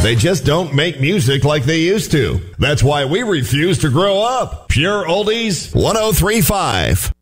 They just don't make music like they used to. That's why we refuse to grow up. Pure Oldies 103.5.